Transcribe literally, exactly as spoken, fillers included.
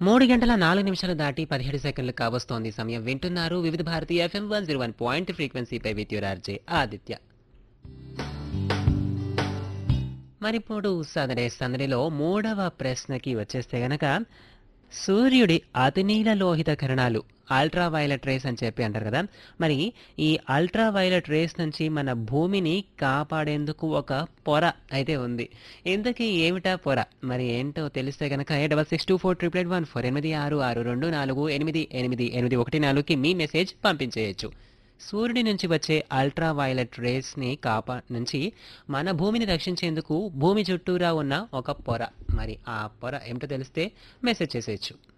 మూడు గంటల నాలుగు నిమిషాలు దాటి పదిహేడు సెకండ్లు కావస్తోంది సమయం. వింటున్నారు వివిధ Bharati FM one zero one point ఫ్రీక్వెన్సీపై with your RJ Aditya. మరిప్పుడు సందడే సందడిలో మూడవ ప్రశ్నకి వచ్చేస్తే గనక, సూర్యుడి అతినీల లోహిత కిరణాలు అల్ట్రా వైలెట్ రేస్ అని చెప్పి అంటారు కదా, మరి ఈ అల్ట్రా వైలెట్ రేస్ నుంచి మన భూమిని కాపాడేందుకు ఒక పొర అయితే ఉంది. ఇంతకీ ఏమిటా పొర? మరి ఏంటో తెలిస్తే గనక ఏ double six two four triple eight one four ఎనిమిది ఆరు ఆరు రెండు నాలుగు ఎనిమిది ఎనిమిది ఎనిమిది ఒకటి నాలుగుకి మీ మెసేజ్ పంపించేయచ్చు. సూర్యుడి నుంచి వచ్చే అల్ట్రా వైలెట్ రేస్ని కాపా నుంచి మన భూమిని రక్షించేందుకు భూమి చుట్టూరా ఉన్న ఒక పొర, మరి ఆ పొర ఏమిటో తెలిస్తే మెసేజ్ చేసేయచ్చు.